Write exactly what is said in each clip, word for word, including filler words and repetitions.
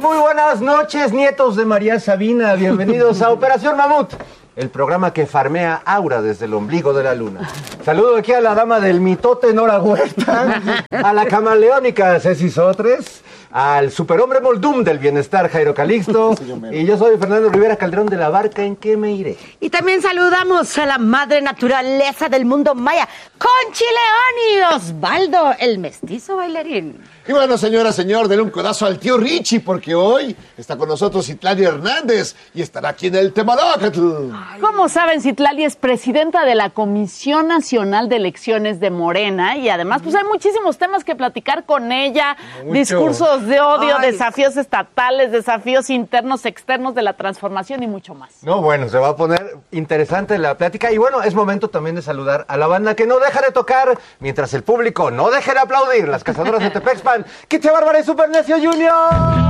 Muy buenas noches, nietos de María Sabina. Bienvenidos a Operación Mamut, el programa que farmea aura desde el ombligo de la luna. Saludo aquí a la dama del mitote Nora Huerta, a la camaleónica Ceci Sotres, al superhombre Moldum del bienestar Jairo Calixto, y yo soy Fernando Rivera Calderón de la Barca. ¿En qué me iré? Y también saludamos a la madre naturaleza del mundo maya, Conchi León, y Osvaldo, el mestizo bailarín. Y bueno, señora, señor, denle un codazo al tío Richie, porque hoy está con nosotros Citlali Hernández y estará aquí en el Temalócatl. Como saben, Citlali es presidenta de la Comisión Nacional de Elecciones de Morena y además pues hay muchísimos temas que platicar con ella, Mucho. discursos de odio, Ay. desafíos estatales, desafíos internos, externos de la transformación y mucho más. No, bueno, se va a poner interesante la plática y bueno, es momento también de saludar a la banda que no deja de tocar mientras el público no deje de aplaudir, las cazadoras de Tepexpan. ¡Qué bárbara y Super Necio Junior!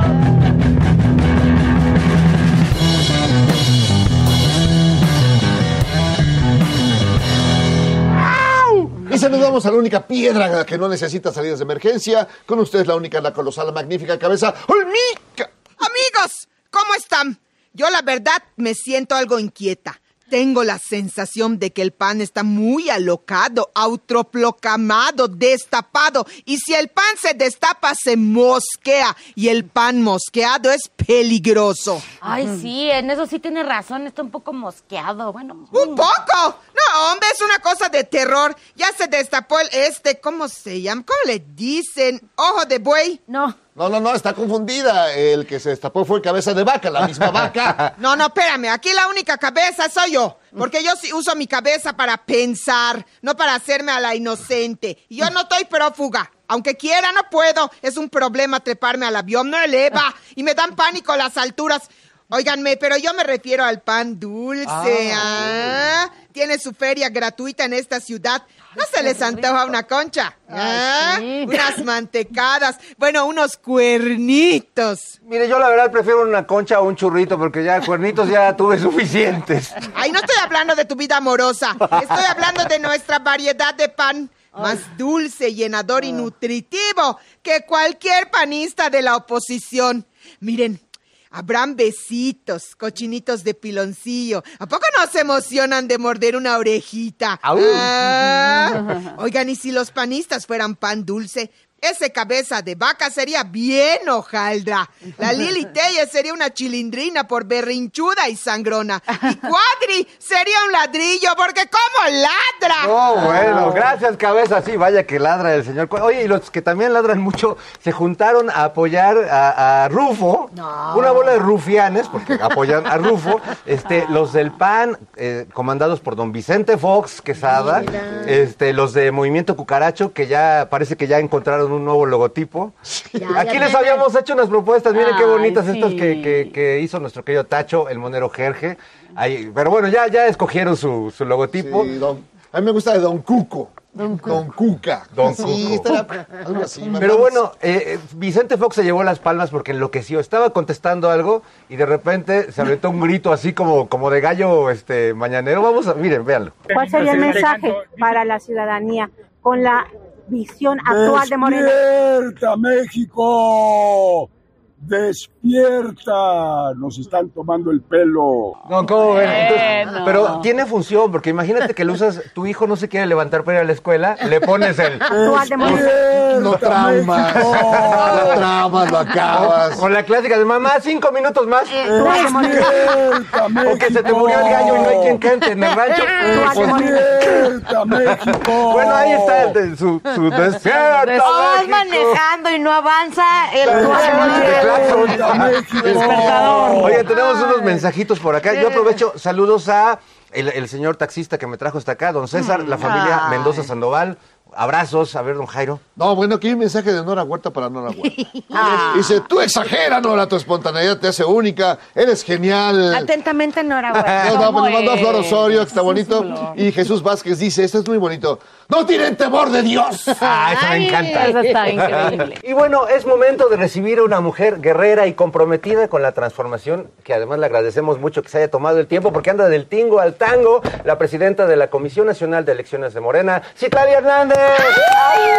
Y saludamos a la única piedra que no necesita salidas de emergencia. Con ustedes la única, la colosal, la magnífica cabeza, Olmica. Amigos, ¿cómo están? Yo la verdad me siento algo inquieta. Tengo la sensación de que el pan está muy alocado, autoproclamado, destapado. Y si el pan se destapa, se mosquea. Y el pan mosqueado es peligroso. Ay, sí, en eso sí tiene razón. Está un poco mosqueado. Bueno, ¿un poco? No, hombre, es una cosa de terror. Ya se destapó el este, ¿cómo se llama? ¿Cómo le dicen? ¿Ojo de buey? No. No, no, no, está confundida. El que se destapó fue cabeza de vaca, la misma vaca. No, no, espérame, aquí la única cabeza soy yo. Porque yo sí uso mi cabeza para pensar, no para hacerme a la inocente. Y yo no estoy prófuga. Aunque quiera, no puedo. Es un problema treparme al avión, no eleva. Y me dan pánico las alturas. Óiganme, pero yo me refiero al pan dulce. Ah, ¿ah? Tiene su feria gratuita en esta ciudad. ¿No se les antoja una concha? ¿Ah? Sí. Unas mantecadas. Bueno, unos cuernitos. Mire, yo la verdad prefiero una concha o un churrito, porque ya cuernitos ya tuve suficientes. Ay, no estoy hablando de tu vida amorosa. Estoy hablando de nuestra variedad de pan. Más dulce, llenador y nutritivo que cualquier panista de la oposición. Miren, habrán besitos, cochinitos de piloncillo. ¿A poco no se emocionan de morder una orejita? Ah, oigan, y si los panistas fueran pan dulce, ese cabeza de vaca sería bien hojaldra. La Lili Telle sería una chilindrina por berrinchuda y sangrona. Y Cuadri sería un ladrillo porque ¿cómo ladra? Oh, bueno, gracias, cabeza. Sí, vaya que ladra el señor. Oye, y los que también ladran mucho se juntaron a apoyar a, a Rufo. No. Una bola de rufianes, porque apoyan a Rufo. Este, los del P A N, eh, comandados por don Vicente Fox Quesada. Mira. Este, los de Movimiento Cucaracho, que ya parece que ya encontraron un nuevo logotipo. Ya, Aquí ya les habíamos hecho unas propuestas, miren Ay, qué bonitas sí. estas que, que, que hizo nuestro querido Tacho, el monero Jerge. Ahí, pero bueno, ya, ya escogieron su, su logotipo. Sí, don, a mí me gusta de Don Cuco. Don, don Cuca. Don sí, Cuco. Estará, algo así. Pero bueno, eh, Vicente Fox se llevó las palmas porque enloqueció. Estaba contestando algo y de repente se aventó un grito así como, como de gallo este mañanero. Vamos a, miren, véanlo. ¿Cuál sería el mensaje para la ciudadanía con la visión actual de Morena? ¡Despierta, México! ¡Despierta! Nos están tomando el pelo. No, ¿cómo ven? Entonces, pero tiene función, porque imagínate que lo usas, tu hijo no se quiere levantar para ir a la escuela, le pones el... Actual de Morena. Lo traumas, lo traumas, lo acabas. Con la clásica de mamá, cinco minutos más. ¡Despierta, México! O que se te murió el gallo y no hay quien cante en el rancho. ¡Despierta, México! Bueno, ahí está el, su, su despierta, Vas manejando y no avanza el... Despertador. Oye, tenemos unos mensajitos por acá. Yo aprovecho, saludos a el, el señor taxista que me trajo hasta acá, don César, la familia Ay. Mendoza Sandoval. Abrazos, a ver, don Jairo. No, bueno, aquí hay un mensaje de Nora Huerta para Nora Huerta. Ah. Dice, tú exageras, Nora, tu espontaneidad te hace única, eres genial. Atentamente, Nora Huerta. No, no, pues me mandó a Flor Osorio, que está bonito. Y Jesús Vázquez dice, esto es muy bonito. ¡No tienen temor de Dios! Ah, eso me encanta. Eso está increíble. Y bueno, es momento de recibir a una mujer guerrera y comprometida con la transformación, que además le agradecemos mucho que se haya tomado el tiempo, porque anda del tingo al tango, la presidenta de la Comisión Nacional de Elecciones de Morena, Citlali Hernández. ¡Ay!